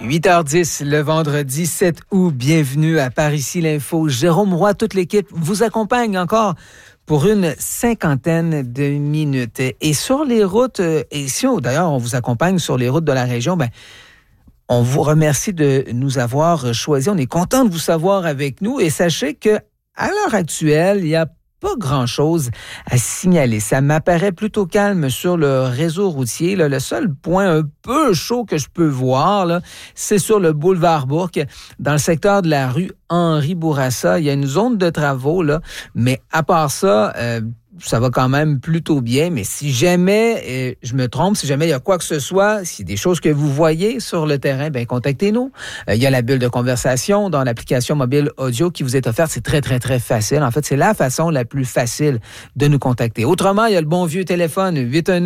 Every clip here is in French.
8h10 le vendredi 7 août. Bienvenue à Par ici l'info. Jérôme Roy, toute l'équipe vous accompagne encore pour une 50aine de minutes. Et sur les routes, et si d'ailleurs on vous accompagne sur les routes de la région, on vous remercie de nous avoir choisis. On est content de vous savoir avec nous et sachez que à l'heure actuelle, il y a pas grand-chose à signaler. Ça m'apparaît plutôt calme sur le réseau routier. Là, le seul point un peu chaud que je peux voir, là, c'est sur le boulevard Bourque, dans le secteur de la rue Henri Bourassa. Il y a une zone de travaux, là, mais à part ça, ça va quand même plutôt bien. Mais si jamais je me trompe, si jamais il y a quoi que ce soit, s'il y a des choses que vous voyez sur le terrain, contactez-nous. Il y a la bulle de conversation dans l'application mobile audio qui vous est offerte. C'est très, très, très facile. En fait, c'est la façon la plus facile de nous contacter. Autrement, il y a le bon vieux téléphone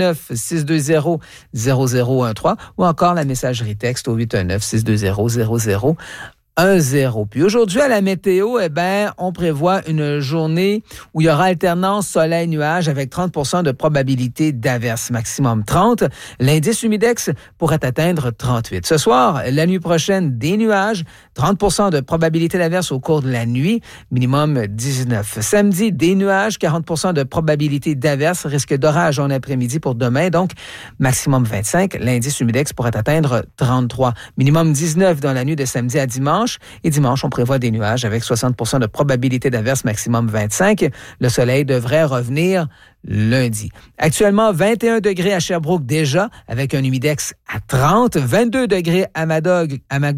819-620-0013 ou encore la messagerie texte au 819-620-0010. Puis aujourd'hui, à la météo, on prévoit une journée où il y aura alternance soleil-nuage avec 30 de probabilité d'averse, maximum 30. L'indice humidex pourrait atteindre 38. Ce soir, la nuit prochaine, des nuages, 30 de probabilité d'averse au cours de la nuit, minimum 19. Samedi, des nuages, 40 de probabilité d'averse, risque d'orage en après-midi pour demain, donc maximum 25. L'indice humidex pourrait atteindre 33. Minimum 19 dans la nuit de samedi à dimanche. Et dimanche, on prévoit des nuages avec 60 de probabilité d'averse, maximum 25. Le soleil devrait revenir lundi. Actuellement, 21 degrés à Sherbrooke déjà, avec un humidex à 30. 22 degrés à Magog,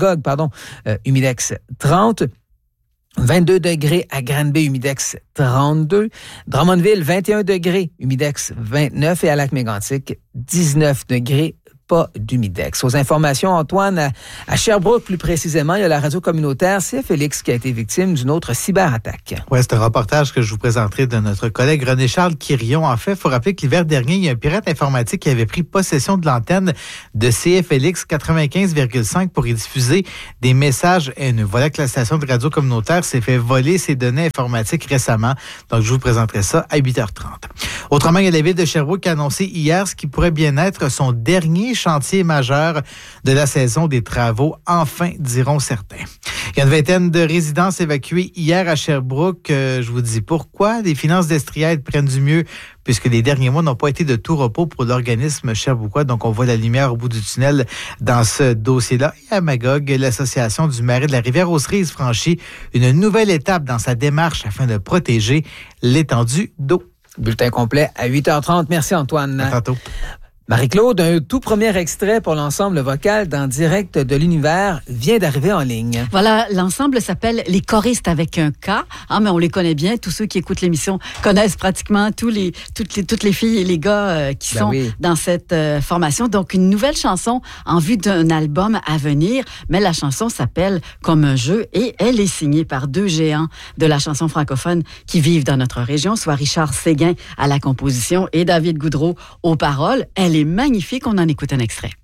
humidex 30. 22 degrés à Granby, humidex 32. Drummondville, 21 degrés, humidex 29. Et à Lac-Mégantic, 19 degrés, pas d'humidex. Aux informations, Antoine, à Sherbrooke, plus précisément, il y a la radio communautaire CFLX qui a été victime d'une autre cyberattaque. Oui, c'est un reportage que je vous présenterai de notre collègue René-Charles Quirion. En fait, il faut rappeler que l'hiver dernier, il y a un pirate informatique qui avait pris possession de l'antenne de CFLX 95,5 pour y diffuser des messages haineux. Voilà que la station de radio communautaire s'est fait voler ses données informatiques récemment. Donc, je vous présenterai ça à 8h30. Autrement, il y a la ville de Sherbrooke qui a annoncé hier ce qui pourrait bien être son dernier chantier majeur de la saison des travaux, enfin, diront certains. Il y a une vingtaine de résidences évacuées hier à Sherbrooke. Je vous dis pourquoi. Les finances d'Estriade prennent du mieux puisque les derniers mois n'ont pas été de tout repos pour l'organisme sherbrookois. Donc, on voit la lumière au bout du tunnel dans ce dossier-là. Et à Magog, l'association du marais de la Rivière-aux-Cerises franchit une nouvelle étape dans sa démarche afin de protéger l'étendue d'eau. Bulletin complet à 8h30. Merci, Antoine. À tantôt. Marie-Claude, un tout premier extrait pour l'ensemble vocal d'En direct de l'univers vient d'arriver en ligne. Voilà, l'ensemble s'appelle Les choristes avec un K. Mais on les connaît bien. Tous ceux qui écoutent l'émission connaissent pratiquement toutes les filles et les gars qui sont dans cette formation. Donc, une nouvelle chanson en vue d'un album à venir. Mais la chanson s'appelle Comme un jeu et elle est signée par deux géants de la chanson francophone qui vivent dans notre région, soit Richard Séguin à la composition et David Goudreau aux paroles. Elle est magnifique. On en écoute un extrait.